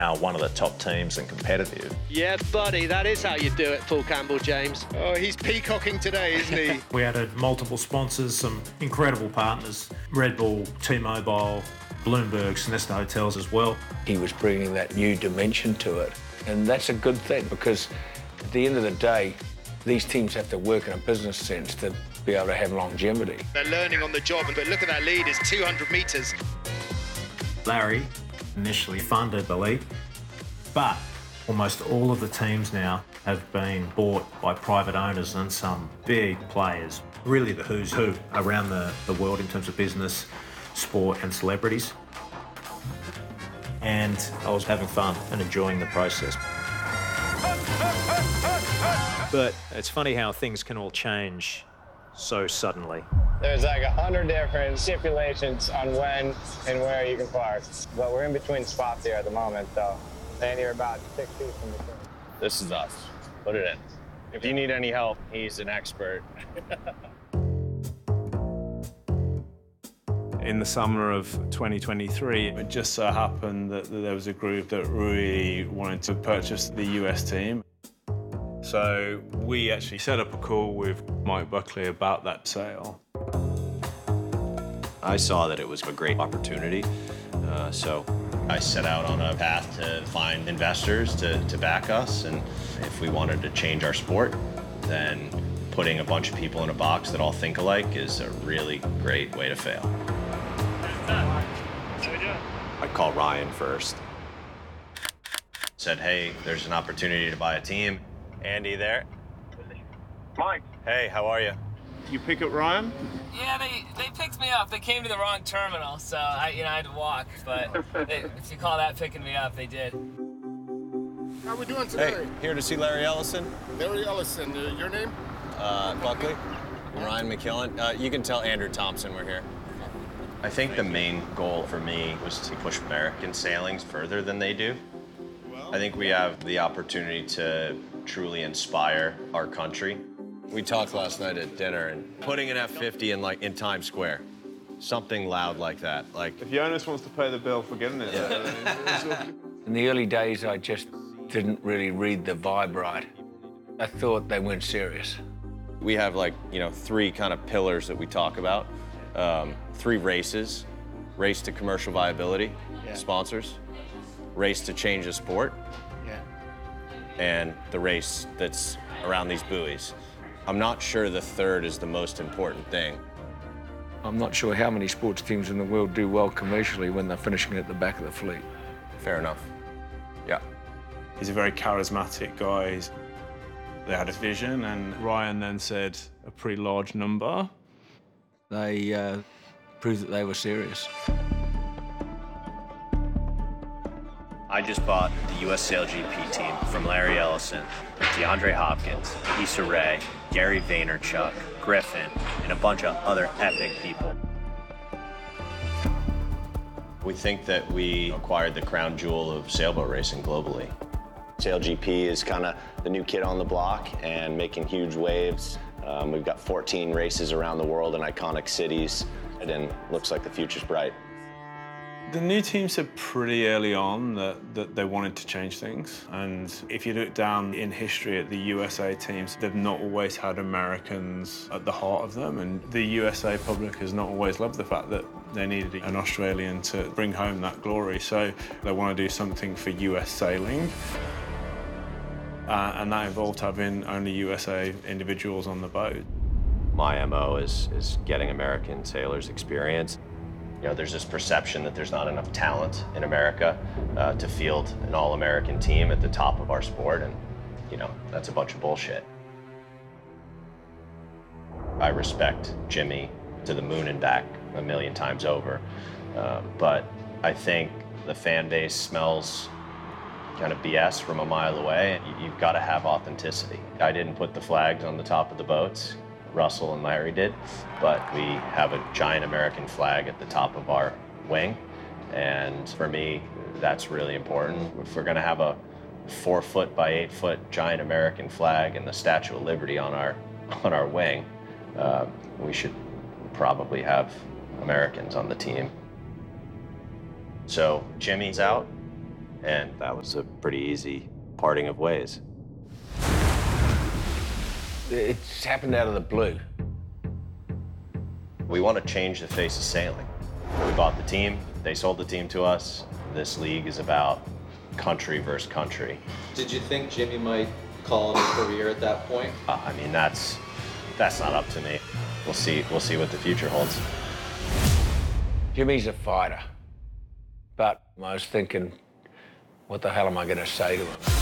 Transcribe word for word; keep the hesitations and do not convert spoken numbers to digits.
are one of the top teams and competitive. Yeah, buddy, that is how you do it, Paul Campbell, James. Oh, he's peacocking today, isn't he? We added multiple sponsors, some incredible partners, Red Bull, T-Mobile, Bloomberg, Sonesta Hotels as well. He was bringing that new dimension to it, and that's a good thing because at the end of the day, these teams have to work in a business sense to be able to have longevity. They're learning on the job, but look at that lead, it's two hundred metres. Larry initially funded the league, but almost all of the teams now have been bought by private owners and some big players, really the who's who around the, the world in terms of business, sport and celebrities. And I was having fun and enjoying the process. But it's funny how things can all change so suddenly. There's like a hundred different stipulations on when and where you can park. But we're in between spots here at the moment, so and you're about six feet from the curb. This is us. Put it in. If you need any help, he's an expert. In the summer of twenty twenty-three, it just so happened that there was a group that really wanted to purchase the U S team. So we actually set up a call with Mike Buckley about that sale. I saw that it was a great opportunity, uh, so I set out on a path to find investors to, to back us, and if we wanted to change our sport, then putting a bunch of people in a box that all think alike is a really great way to fail. I'd call Ryan first. Said, hey, there's an opportunity to buy a team. Andy there? Mike. Hey, how are you? You pick up Ryan? Yeah, they, they picked me up. They came to the wrong terminal, so I, you know, I had to walk. But they, if you call that picking me up, they did. How we doing today? Hey, here to see Larry Ellison. Larry Ellison, uh, your name? Uh, Buckley. Ryan McKillen. Uh, you can tell Andrew Thompson we're here. I think the main goal for me was to push American sailings further than they do. I think we have the opportunity to truly inspire our country. We talked last night at dinner and putting an F fifty in like in Times Square. Something loud like that. Like if Jonas wants to pay the bill for getting it. Yeah. In the early days, I just didn't really read the vibe right. I thought they weren't serious. We have like, you know, three kind of pillars that we talk about. Um, three races. Race to commercial viability, yeah. Sponsors. Race to change the sport. Yeah. And the race that's around these buoys. I'm not sure the third is the most important thing. I'm not sure how many sports teams in the world do well commercially when they're finishing at the back of the fleet. Fair enough. Yeah. He's a very charismatic guy. They had a vision, and Ryan then said a pretty large number. They uh, proved that they were serious. I just bought the U S Sail G P team from Larry Ellison, DeAndre Hopkins, Issa Rae, Gary Vaynerchuk, Griffin, and a bunch of other epic people. We think that we acquired the crown jewel of sailboat racing globally. Sail G P is kind of the new kid on the block and making huge waves. Um, we've got fourteen races around the world in iconic cities, and looks like the future's bright. The new team said pretty early on that, that they wanted to change things. And if you look down in history at the U S A teams, they've not always had Americans at the heart of them. And the U S A public has not always loved the fact that they needed an Australian to bring home that glory. So they want to do something for U S sailing. Uh, and that involved having only U S A individuals on the boat. My M O is, is getting American sailors experience. You know, there's this perception that there's not enough talent in America uh, to field an all-American team at the top of our sport, and, you know, that's a bunch of bullshit. I respect Jimmy to the moon and back a million times over, uh, but I think the fan base smells kind of B S from a mile away. You've got to have authenticity. I didn't put the flags on the top of the boats. Russell and Larry did, but we have a giant American flag at the top of our wing, and for me, that's really important. If we're gonna have a four foot by eight foot giant American flag and the Statue of Liberty on our on our wing, uh, we should probably have Americans on the team. So Jimmy's out, And that was a pretty easy parting of ways. It's happened out of the blue. We want to change the face of sailing. We bought the team, they sold the team to us. This league is about country versus country. Did you think Jimmy might call it a career at that point? Uh, I mean, that's that's not up to me. We'll see. We'll see what the future holds. Jimmy's a fighter, but I was thinking, what the hell am I going to say to him?